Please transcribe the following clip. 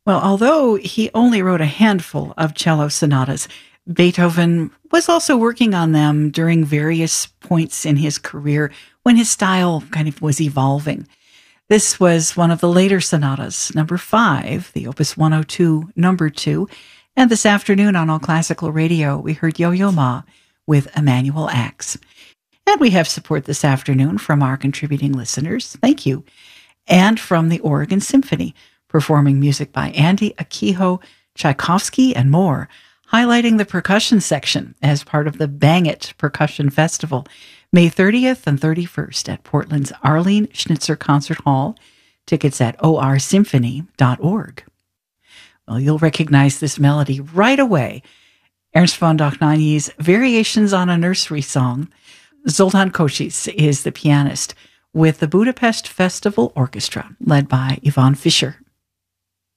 Well, although he only wrote a handful of cello sonatas, Beethoven was also working on them during various points in his career when his style kind of was evolving. This was one of the later sonatas, number 5, the Opus 102, number 2. And this afternoon on All Classical Radio, we heard Yo-Yo Ma with Emanuel Ax. And we have support this afternoon from our contributing listeners. Thank you. And from the Oregon Symphony, performing music by Andy Akiho, Tchaikovsky, and more, highlighting the percussion section as part of the Bang It Percussion Festival, May 30th and 31st at Portland's Arlene Schnitzer Concert Hall. Tickets at orsymphony.org. Well, you'll recognize this melody right away. Ernst von Dohnanyi's Variations on a Nursery Song. Zoltán Kocsis is the pianist with the Budapest Festival Orchestra, led by Yvonne Fischer.